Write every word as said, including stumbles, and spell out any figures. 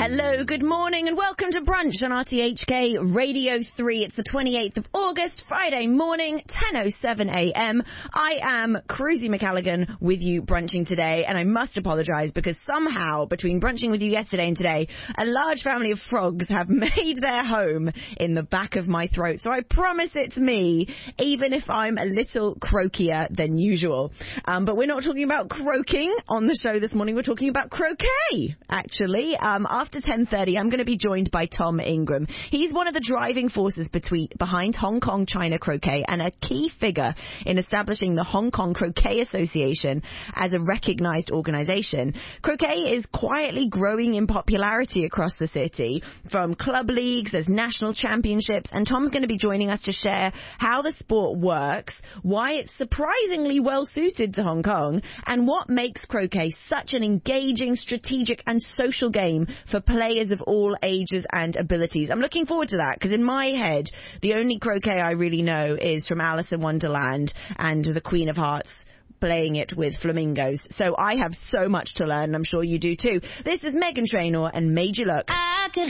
Hello, good morning and welcome to Brunch on R T H K Radio three. It's the twenty-eighth of August, Friday morning, ten oh seven a.m. I am Cruzy McCalligan with you brunching today, and I must apologise because somehow between brunching with you yesterday and today, a large family of frogs have made their home in the back of my throat. So I promise it's me, even if I'm a little croakier than usual. Um, but we're not talking about croaking on the show this morning. We're talking about croquet, actually. Um, after ten thirty, I'm going to be joined by Tom Ingram. He's one of the driving forces between, behind Hong Kong China Croquet and a key figure in establishing the Hong Kong Croquet Association as a recognised organisation. Croquet is quietly growing in popularity across the city, from club leagues, there's national championships, and Tom's going to be joining us to share how the sport works, why it's surprisingly well suited to Hong Kong, and what makes croquet such an engaging, strategic and social game for players of all ages and abilities. I'm looking forward to that because in my head, the only croquet I really know is from Alice in Wonderland and the Queen of Hearts playing it with flamingos. So I have so much to learn, and I'm sure you do too. This is Meghan Trainor and Made You Look. I could